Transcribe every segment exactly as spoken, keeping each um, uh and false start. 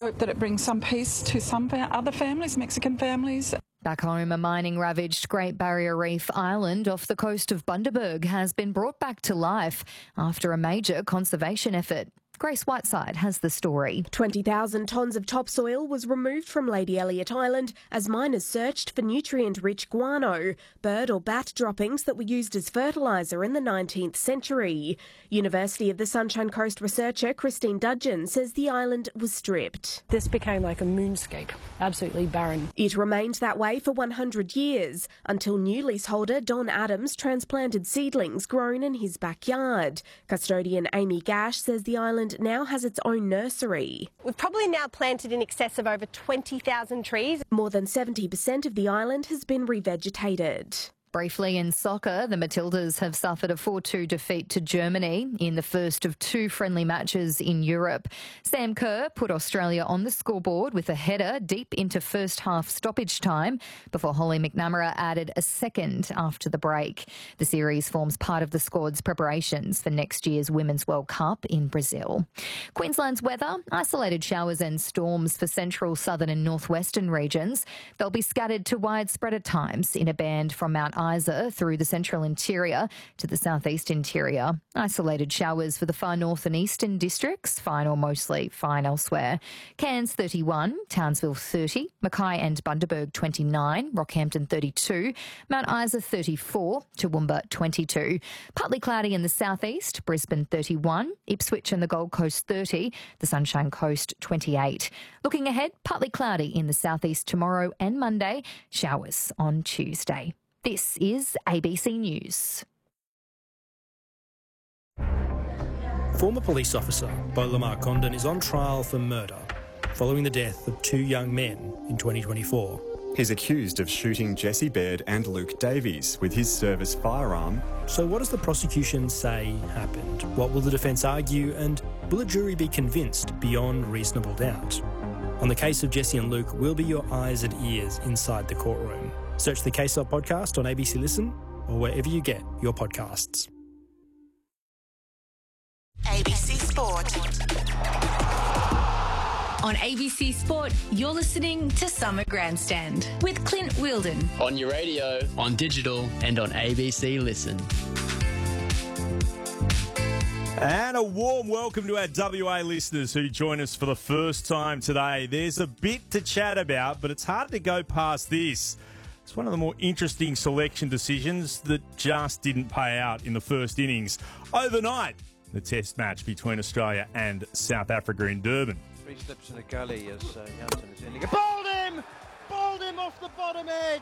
hope that it brings some peace to some other families, Mexican families. Back home, a mining-ravaged Great Barrier Reef island off the coast of Bundaberg has been brought back to life after a major conservation effort. Grace Whiteside has the story. twenty thousand tonnes of topsoil was removed from Lady Elliot Island as miners searched for nutrient-rich guano, bird or bat droppings that were used as fertiliser in the nineteenth century. University of the Sunshine Coast researcher Christine Dudgeon says the island was stripped. This became like a moonscape, absolutely barren. It remained that way for one hundred years, until new leaseholder Don Adams transplanted seedlings grown in his backyard. Custodian Amy Gash says the island now has its own nursery. We've probably now planted in excess of over twenty thousand trees. More than seventy percent of the island has been revegetated. Briefly in soccer, the Matildas have suffered a four two defeat to Germany in the first of two friendly matches in Europe. Sam Kerr put Australia on the scoreboard with a header deep into first half stoppage time before Holly McNamara added a second after the break. The series forms part of the squad's preparations for next year's Women's World Cup in Brazil. Queensland's weather, isolated showers and storms for central, southern and northwestern regions. They'll be scattered to widespread at times in a band from Mount Isa through the central interior to the southeast interior. Isolated showers for the far north and eastern districts, fine or mostly fine elsewhere. Cairns thirty-one, Townsville thirty, Mackay and Bundaberg twenty-nine, Rockhampton thirty-two, Mount Isa thirty-four, Toowoomba twenty-two. Partly cloudy in the southeast, Brisbane thirty-one, Ipswich and the Gold Coast thirty, the Sunshine Coast twenty-eight. Looking ahead, partly cloudy in the southeast tomorrow and Monday, showers on Tuesday. This is A B C News. Former police officer Beau Lamar Condon is on trial for murder following the death of two young men in twenty twenty-four. He's accused of shooting Jesse Baird and Luke Davies with his service firearm. So what does the prosecution say happened? What will the defence argue, and will a jury be convinced beyond reasonable doubt? On the case of Jesse and Luke, we'll be your eyes and ears inside the courtroom. Search the Case Up podcast on A B C Listen or wherever you get your podcasts. A B C Sport. On A B C Sport, you're listening to Summer Grandstand with Clint Wheeldon. On your radio, on digital and on A B C Listen. And a warm welcome to our W A listeners who join us for the first time today. There's a bit to chat about, but it's hard to go past this. It's one of the more interesting selection decisions that just didn't pay out in the first innings. Overnight, the test match between Australia and South Africa in Durban. Three slips in a gully as uh, Janssen is in. Bowled him! Bowled him off the bottom edge!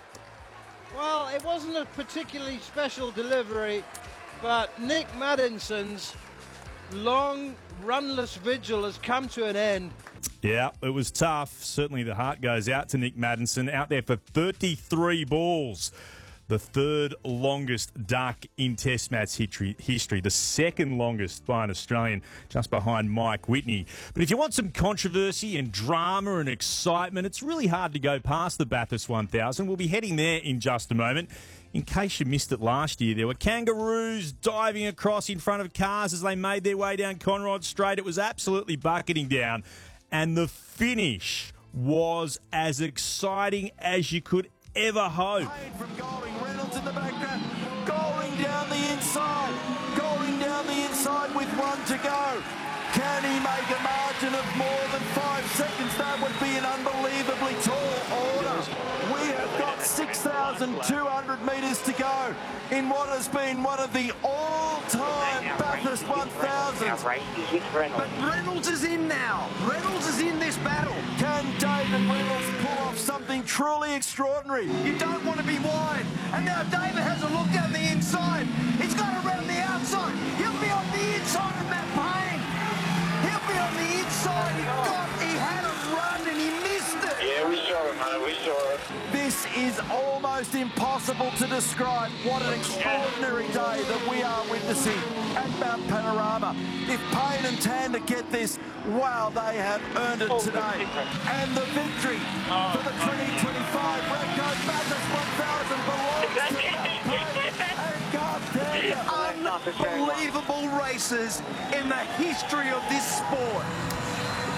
Well, it wasn't a particularly special delivery, but Nick Maddinson's long, runless vigil has come to an end. Yeah, it was tough. Certainly the heart goes out to Nick Maddinson, out there for thirty-three balls. The third longest duck in Test match history, the second longest by an Australian, just behind Mike Whitney. But if you want some controversy and drama and excitement, it's really hard to go past the Bathurst one thousand. We'll be heading there in just a moment. In case you missed it last year, there were kangaroos diving across in front of cars as they made their way down Conrod Straight. It was absolutely bucketing down. And the finish was as exciting as you could ever hope. From Golding, Reynolds in the background, Golding down the inside, Golding down the inside with one to go. Can he make a margin of more than five seconds? That would be an unbelievably tall order. We have got six thousand two hundred metres to go in what has been one of the all-time Bathurst one thousands. But Reynolds is in now. Reynolds is in this battle. Can David Reynolds pull off something truly extraordinary? You don't want to be wide. And now David has a look down the inside. He's got to run the outside. He'll be on the inside of Matt Payne. He'll be on the inside. He got, he had a run and he missed it. Yeah, we saw it, man. We saw it. This is almost impossible to describe. What an extraordinary day that we are witnessing at Mount Panorama. If Payne and Tander get this, wow, they have earned it today. And the victory for the twenty twenty-five Repco Bathurst one thousand belongs to Payne and Garth Tander. Unbelievable races in the history of this sport.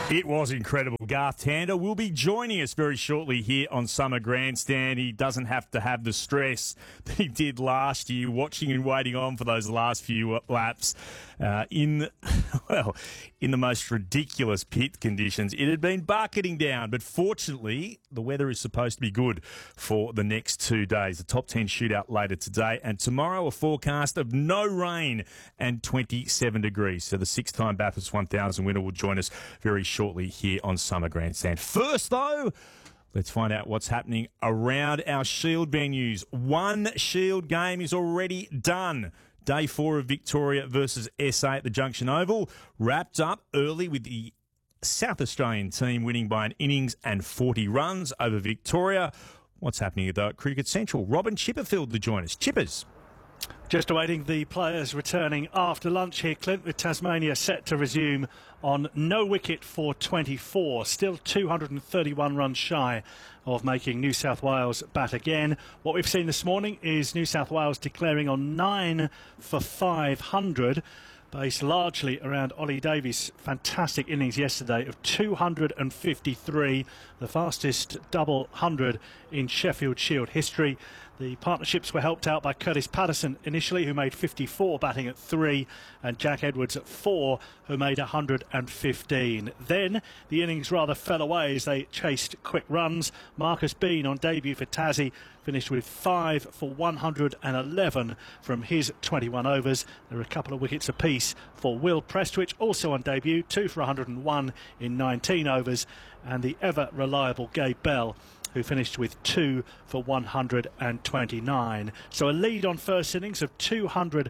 It was incredible. Garth Tander will be joining us very shortly here on Summer Grandstand. He doesn't have to have the stress that he did last year, watching and waiting on for those last few laps uh, in, well, in the most ridiculous pit conditions. It had been bucketing down, but fortunately, the weather is supposed to be good for the next two days. The top ten shootout later today, and tomorrow a forecast of no rain and twenty-seven degrees. So the six-time Bathurst one thousand winner will join us very shortly here on Summer Grandstand. First, though, let's find out what's happening around our Shield venues. One Shield game is already done. Day four of Victoria versus S A at the Junction Oval wrapped up early with the South Australian team winning by an innings and forty runs over Victoria. What's happening though at Cricket Central? Robin Chipperfield to join us. Chippers. Just awaiting the players returning after lunch here, Clint, with Tasmania set to resume on no wicket for twenty-four. Still two hundred thirty-one runs shy of making New South Wales bat again. What we've seen this morning is New South Wales declaring on nine for five hundred, based largely around Ollie Davies' fantastic innings yesterday of two hundred fifty-three, the fastest double hundred in Sheffield Shield history. The partnerships were helped out by Curtis Patterson initially, who made fifty-four, batting at three, and Jack Edwards at four, who made one hundred fifteen. Then the innings rather fell away as they chased quick runs. Marcus Bean on debut for Tassie finished with five for one hundred eleven from his twenty-one overs. There were a couple of wickets apiece for Will Prestwich, also on debut, two for one hundred one in nineteen overs, and the ever reliable Gabe Bell, who finished with two for one hundred twenty-nine. So a lead on first innings of two hundred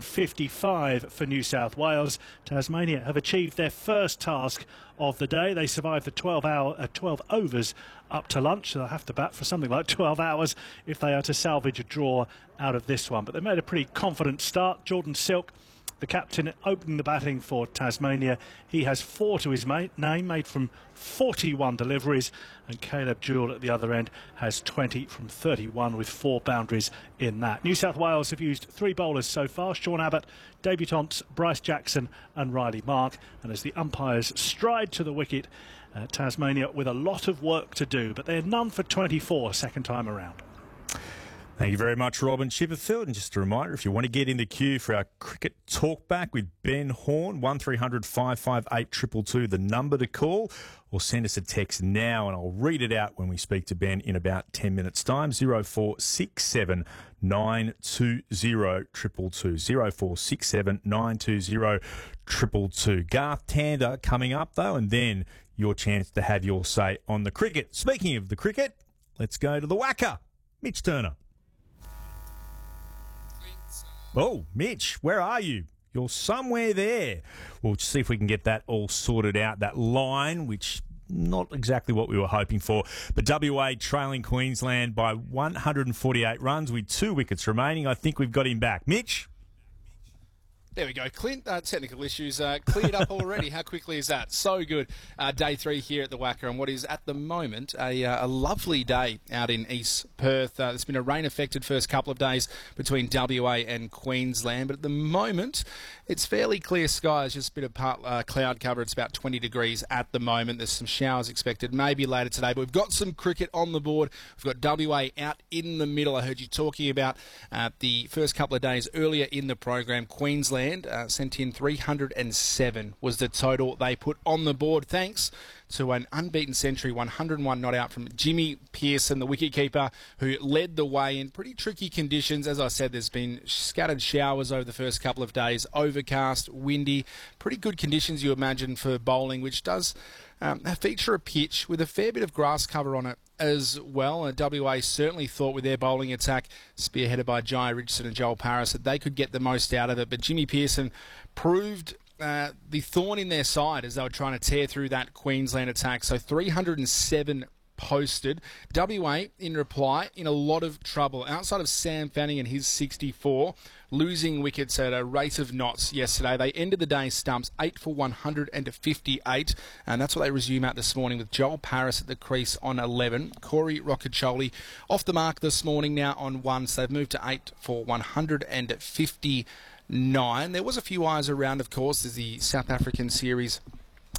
fifty-five for New South Wales. Tasmania have achieved their first task of the day. They survived the twelve hour, uh, twelve overs up to lunch. So they'll have to bat for something like twelve hours if they are to salvage a draw out of this one. But they made a pretty confident start. Jordan Silk, the captain, opening the batting for Tasmania. He has four to his mate, name, made from forty-one deliveries, and Caleb Jewell at the other end has twenty from thirty-one with four boundaries in that. New South Wales have used three bowlers so far: Sean Abbott, debutants Bryce Jackson and Riley Mark. And as the umpires stride to the wicket, uh, Tasmania with a lot of work to do, but they're none for twenty-four second time around. Thank you very much, Robin Chipperfield. And just a reminder, if you want to get in the queue for our cricket talkback with Ben Horn, one three hundred five five eight two two two, the number to call, or send us a text now and I'll read it out when we speak to Ben in about ten minutes' time. zero four six seven nine two zero two two two. zero four six seven nine two zero two two two. Garth Tander coming up, though, and then your chance to have your say on the cricket. Speaking of the cricket, let's go to the whacker, Mitch Turner. Oh, Mitch, where are you? You're somewhere there. We'll see if we can get that all sorted out, that line, which not exactly what we were hoping for. But W A trailing Queensland by one hundred forty-eight runs with two wickets remaining. I think we've got him back. Mitch? There we go, Clint. Uh, technical issues uh, cleared up already. How quickly is that? So good. Uh, day three here at the Wacker, and what is at the moment a, uh, a lovely day out in East Perth. Uh, there's been a rain-affected first couple of days between W A and Queensland, but at the moment it's fairly clear skies. Just a bit of part, uh, cloud cover. It's about twenty degrees at the moment. There's some showers expected maybe later today, but we've got some cricket on the board. We've got W A out in the middle. I heard you talking about uh, the first couple of days earlier in the program. Queensland Uh, sent in three hundred seven was the total they put on the board, thanks to an unbeaten century, one hundred one not out from Jimmy Peirson, the wicketkeeper, who led the way in pretty tricky conditions. As I said, there's been scattered showers over the first couple of days, overcast, windy, pretty good conditions you imagine for bowling, which does um, feature a pitch with a fair bit of grass cover on it as well. And W A certainly thought with their bowling attack, spearheaded by Jai Richardson and Joel Paris, that they could get the most out of it. But Jimmy Peirson proved uh, the thorn in their side as they were trying to tear through that Queensland attack. So three hundred seven posted. W A, in reply, in a lot of trouble. Outside of Sam Fanning and his sixty-four, losing wickets at a rate of knots yesterday. They ended the day stumps eight for one hundred fifty-eight, and that's what they resume at this morning with Joel Paris at the crease on eleven. Corey Rocchiccioli off the mark this morning now on one, so they've moved to eight for one hundred fifty-nine. There was a few eyes around, of course, as the South African series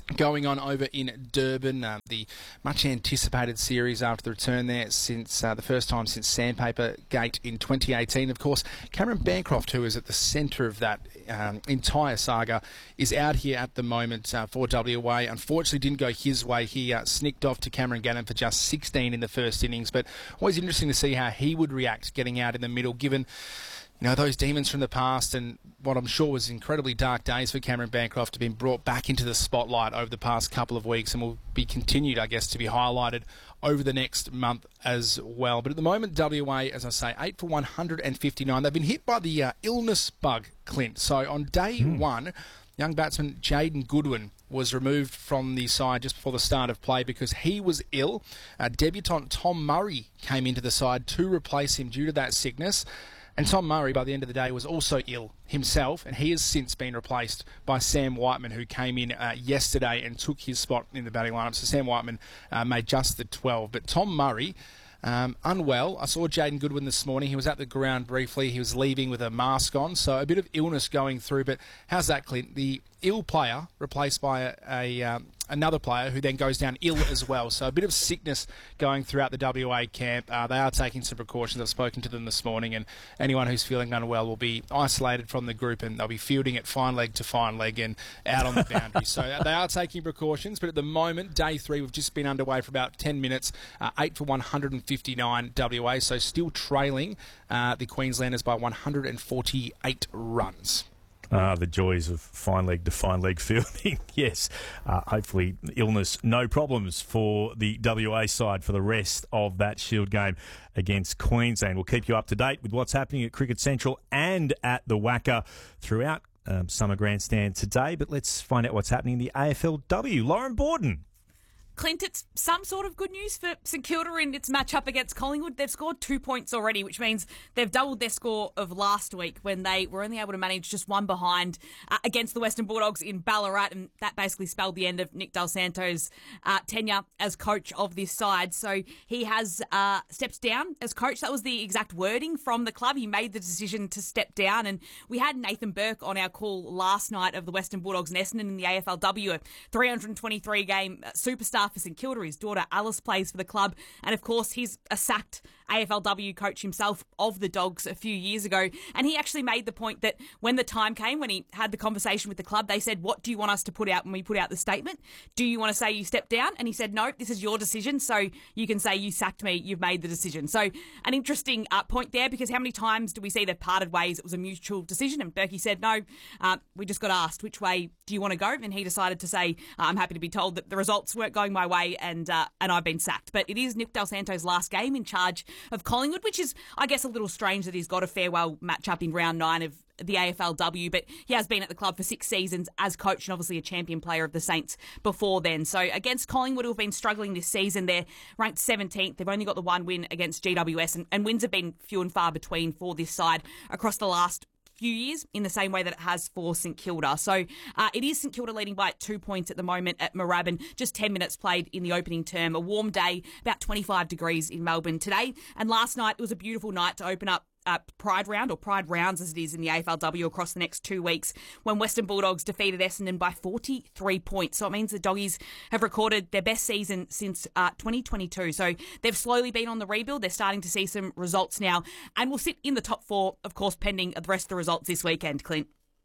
going on over in Durban, uh, the much anticipated series after the return there since uh, the first time since Sandpaper Gate in twenty eighteen. Of course, Cameron Bancroft, who is at the centre of that um, entire saga, is out here at the moment uh, for W A. Unfortunately, didn't go his way. He uh, snicked off to Cameron Gannon for just sixteen in the first innings, but always interesting to see how he would react getting out in the middle, given you know, those demons from the past and what I'm sure was incredibly dark days for Cameron Bancroft have been brought back into the spotlight over the past couple of weeks and will be continued, I guess, to be highlighted over the next month as well. But at the moment, W A, as I say, eight for one hundred fifty-nine. They've been hit by the uh, illness bug, Clint. So on day mm. one, young batsman Jaden Goodwin was removed from the side just before the start of play because he was ill. Uh, debutant Tom Murray came into the side to replace him due to that sickness. And Tom Murray, by the end of the day, was also ill himself, and he has since been replaced by Sam Whiteman, who came in uh, yesterday and took his spot in the batting lineup. So Sam Whiteman uh, made just the twelve. But Tom Murray, um, unwell. I saw Jaden Goodwin this morning. He was at the ground briefly. He was leaving with a mask on, so a bit of illness going through. But how's that, Clint? The ill player replaced by a, a um, another player who then goes down ill as well. So a bit of sickness going throughout the W A camp. Uh, they are taking some precautions. I've spoken to them this morning, and anyone who's feeling unwell will be isolated from the group, and they'll be fielding it fine leg to fine leg and out on the boundary. So they are taking precautions, but at the moment, day three, we've just been underway for about ten minutes, uh, eight for one hundred fifty-nine W A, so still trailing uh, the Queenslanders by one hundred forty-eight runs. Ah, the joys of fine leg to fine leg fielding. Yes, uh, hopefully illness, no problems for the W A side for the rest of that Shield game against Queensland. We'll keep you up to date with what's happening at Cricket Central and at the Wacker throughout um, Summer Grandstand today. But let's find out what's happening in the A F L W. Lauren Borden. Clint, it's some sort of good news for St Kilda in its match-up against Collingwood. They've scored two points already, which means they've doubled their score of last week when they were only able to manage just one behind uh, against the Western Bulldogs in Ballarat, and that basically spelled the end of Nick Del Santo's uh, tenure as coach of this side. So he has uh, stepped down as coach. That was the exact wording from the club. He made the decision to step down, and we had Nathan Burke on our call last night of the Western Bulldogs and Essendon in the A F L W, a three hundred twenty-three game superstar for St Kilda. His daughter Alice plays for the club, and of course he's a sacked A F L W coach himself of the Dogs a few years ago, and he actually made the point that when the time came, when he had the conversation with the club, they said, what do you want us to put out when we put out the statement? Do you want to say you stepped down? And he said, no, this is your decision, so you can say you sacked me, you've made the decision. So an interesting uh, point there, because how many times do we see they've parted ways? It was a mutual decision, and Berkey said, no, uh, we just got asked, which way do you want to go? And he decided to say, I'm happy to be told that the results weren't going my way, and uh, and I've been sacked. But it is Nick Del Santo's last game in charge of Collingwood, which is, I guess, a little strange that he's got a farewell match-up in round nine of the A F L W, but he has been at the club for six seasons as coach and obviously a champion player of the Saints before then. So against Collingwood, who have been struggling this season, they're ranked seventeenth. They've only got the one win against G W S, and, and wins have been few and far between for this side across the last few years, in the same way that it has for St Kilda. So uh, it is St Kilda leading by two points at the moment at Moorabbin. Just ten minutes played in the opening term. A warm day, about twenty-five degrees in Melbourne today. And last night, it was a beautiful night to open up Uh, Pride Round, or Pride Rounds as it is in the A F L W across the next two weeks, when Western Bulldogs defeated Essendon by forty-three points. So it means the Doggies have recorded their best season since uh, twenty twenty-two. So they've slowly been on the rebuild. They're starting to see some results now, and will sit in the top four, of course, pending the rest of the results this weekend, Clint.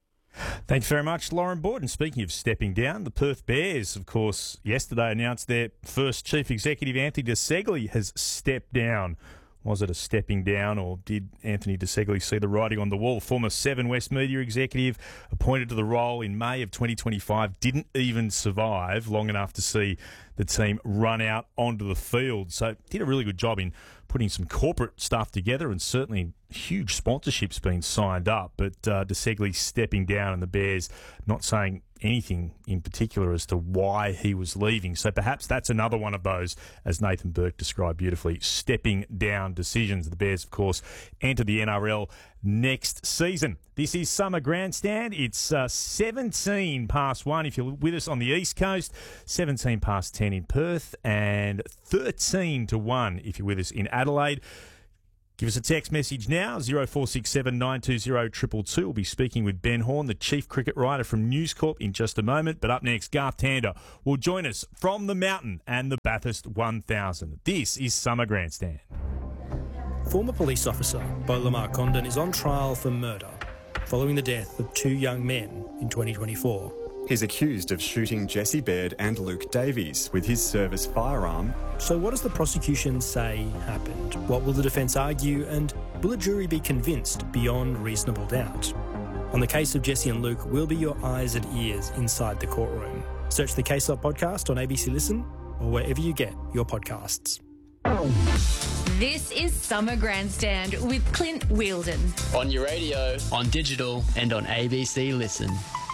Thanks very much, Lauren Borden. Speaking of stepping down, the Perth Bears, of course, yesterday announced their first chief executive, Anthony De Segli, has stepped down. Was it a stepping down, or did Anthony De Segli see the writing on the wall? Former Seven West media executive, appointed to the role in May of twenty twenty-five, didn't even survive long enough to see the team run out onto the field. So did a really good job in putting some corporate stuff together, and certainly huge sponsorships being signed up. But uh, De Segli stepping down, and the Bears not saying anything in particular as to why he was leaving. So perhaps that's another one of those, as Nathan Burke described beautifully, stepping down decisions. The Bears, of course, enter the N R L next season. This is Summer Grandstand. It's uh, seventeen past one if you're with us on the East Coast, seventeen past ten in Perth, and thirteen to one if you're with us in Adelaide. Give us a text message now, zero four six seven nine two zero two two two. We'll be speaking with Ben Horn, the chief cricket writer from News Corp, in just a moment. But up next, Garth Tander will join us from the mountain and the Bathurst one thousand. This is Summer Grandstand. Former police officer Beau Lamar Condon is on trial for murder following the death of two young men in twenty twenty-four. He's accused of shooting Jesse Baird and Luke Davies with his service firearm. So what does the prosecution say happened? What will the defence argue, and will a jury be convinced beyond reasonable doubt? On the case of Jesse and Luke, we'll be your eyes and ears inside the courtroom. Search the Case Up podcast on A B C Listen or wherever you get your podcasts. This is Summer Grandstand with Clint Wheeldon. On your radio, on digital, and on A B C Listen.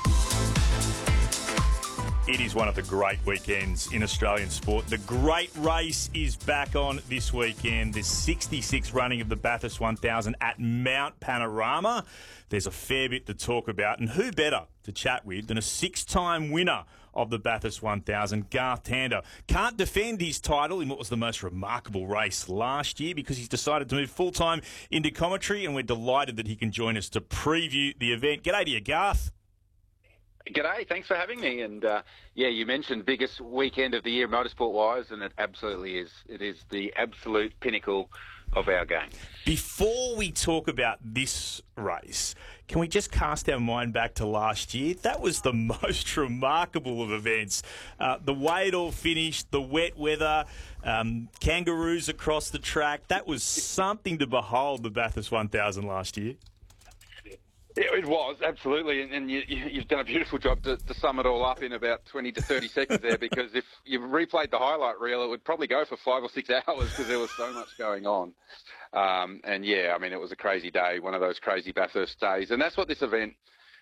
It is one of the great weekends in Australian sport. The Great Race is back on this weekend. There's sixty-six running of the Bathurst one thousand at Mount Panorama. There's a fair bit to talk about, and who better to chat with than a six-time winner of the Bathurst one thousand, Garth Tander. Can't defend his title in what was the most remarkable race last year because he's decided to move full-time into commentary, and we're delighted that he can join us to preview the event. G'day to you, Garth. G'day, thanks for having me. And uh, yeah, you mentioned biggest weekend of the year motorsport-wise, and it absolutely is. It is the absolute pinnacle of our game. Before we talk about this race, can we just cast our mind back to last year? That was the most remarkable of events. Uh, the way it all finished, the wet weather, um, kangaroos across the track. That was something to behold, the Bathurst one thousand last year. It was, absolutely, and, and you, you've done a beautiful job to, to sum it all up in about twenty to thirty seconds there, because if you replayed the highlight reel, it would probably go for five or six hours because there was so much going on. Um, and yeah, I mean, it was a crazy day, one of those crazy Bathurst days, and that's what this event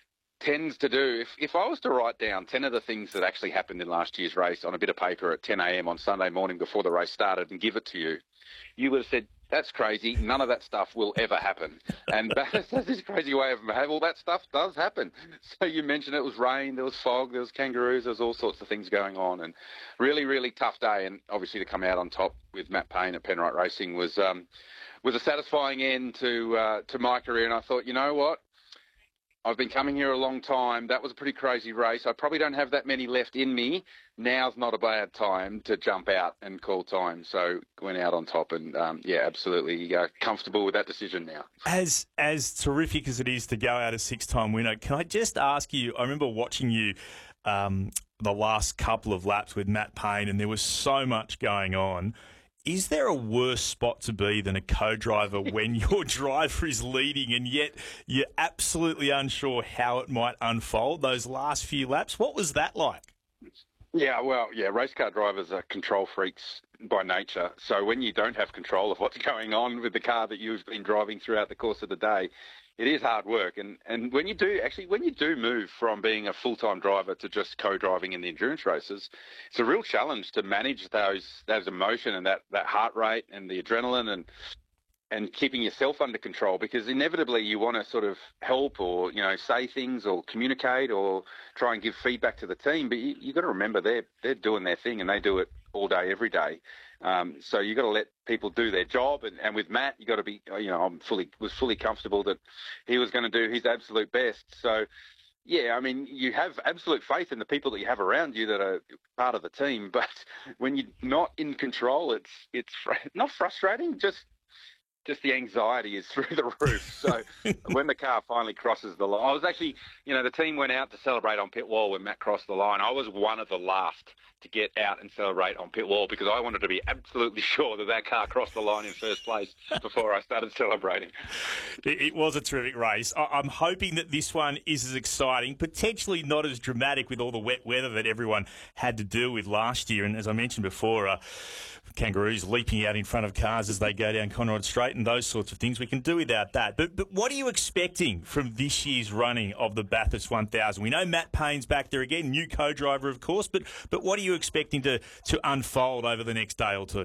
tends to do. If, if I was to write down ten of the things that actually happened in last year's race on a bit of paper at ten a.m. on Sunday morning before the race started and give it to you, you would have said, that's crazy. None of that stuff will ever happen. And Bathurst has this crazy way of, well, that stuff does happen. So you mentioned it was rain, there was fog, there was kangaroos, there was all sorts of things going on. And really, really tough day. And obviously to come out on top with Matt Payne at Penrite Racing was um, was a satisfying end to uh, to my career. And I thought, you know what? I've been coming here a long time. That was a pretty crazy race. I probably don't have that many left in me. Now's not a bad time to jump out and call time. So went out on top, and um, yeah, absolutely uh, comfortable with that decision now. As as terrific as it is to go out a six-time winner, can I just ask you? I remember watching you um, the last couple of laps with Matt Payne, and there was so much going on. Is there a worse spot to be than a co-driver when your driver is leading and yet you're absolutely unsure how it might unfold, those last few laps? What was that like? Yeah, well, yeah, race car drivers are control freaks by nature. So when you don't have control of what's going on with the car that you've been driving throughout the course of the day, it is hard work. And, and when you do, actually, when you do move from being a full-time driver to just co-driving in the endurance races, it's a real challenge to manage those those emotion and that, that heart rate and the adrenaline and and keeping yourself under control, because inevitably you want to sort of help or, you know, say things or communicate or try and give feedback to the team. But you, you've got to remember they're, they're doing their thing and they do it all day, every day. Um, so you've got to let people do their job. And, and with Matt, you've got to be, you know, I'm fully was fully comfortable that he was going to do his absolute best. So, yeah, I mean, you have absolute faith in the people that you have around you that are part of the team. But when you're not in control, it's it's fr- not frustrating, just just the anxiety is through the roof. So when the car finally crosses the line, I was actually, you know, the team went out to celebrate on pit wall when Matt crossed the line. I was one of the last to get out and celebrate on pit wall because I wanted to be absolutely sure that that car crossed the line in first place before I started celebrating. It, it was a terrific race. I, I'm hoping that this one is as exciting, potentially not as dramatic with all the wet weather that everyone had to deal with last year. And as I mentioned before, uh, kangaroos leaping out in front of cars as they go down Conrod Straight and those sorts of things. We can do without that. But but what are you expecting from this year's running of the Bathurst one thousand? We know Matt Payne's back there again, new co-driver, of course, but but what are you expecting to, to unfold over the next day or two?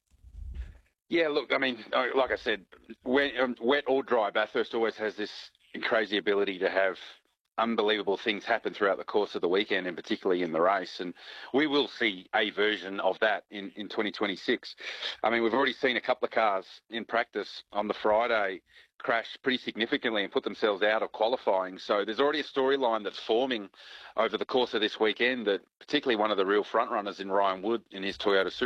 Yeah, look, I mean, like I said, when, um, wet or dry, Bathurst always has this crazy ability to have unbelievable things happen throughout the course of the weekend, and particularly in the race. And we will see a version of that in, in twenty twenty-six. I mean, we've already seen a couple of cars in practice on the Friday crash pretty significantly and put themselves out of qualifying. So there's already a storyline that's forming over the course of this weekend that particularly one of the real front runners in Ryan Wood in his Toyota Supra